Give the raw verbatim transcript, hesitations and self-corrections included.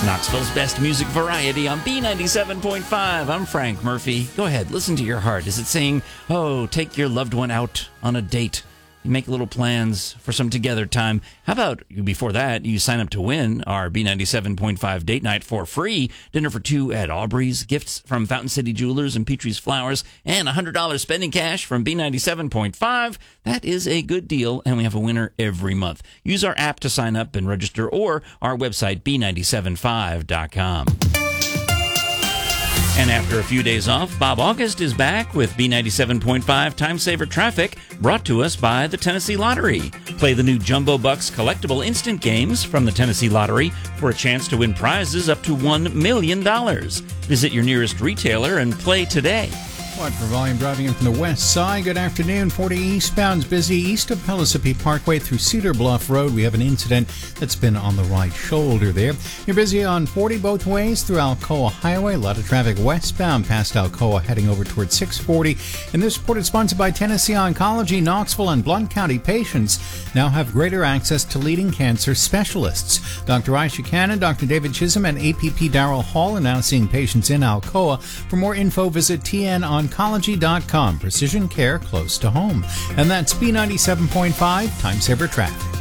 Knoxville's best music variety on B ninety-seven point five. I'm Frank Murphy. Go ahead, listen to your heart. Is it saying, oh, take your loved one out on a date? You make little plans for some together time. How about before that, you sign up to win our B ninety-seven point five date night for free. Dinner for two at Aubrey's, gifts from Fountain City Jewelers and Petrie's Flowers, and one hundred dollars spending cash from B ninety-seven point five. That is a good deal, and we have a winner every month. Use our app to sign up and register, or our website, B nine seven five dot com. And after a few days off, Bob August is back with B ninety-seven point five Time Saver Traffic, brought to us by the Tennessee Lottery. Play the new Jumbo Bucks collectible instant games from the Tennessee Lottery for a chance to win prizes up to one million dollars. Visit your nearest retailer and play today. What for volume driving in from the west side? Good afternoon. forty eastbound's busy east of Pellissippi Parkway through Cedar Bluff Road. We have an incident that's been on the right shoulder there. You're busy on forty both ways through Alcoa Highway. A lot of traffic westbound past Alcoa heading over towards six forty. And this report is sponsored by Tennessee Oncology. Knoxville and Blount County patients now have greater access to leading cancer specialists. Doctor Aisha Cannon, Doctor David Chisholm, and A P P Darrell Hall are now seeing patients in Alcoa. For more info, visit T N oncology dot com. Precision care close to home. And that's B ninety-seven point five Time Saver Traffic.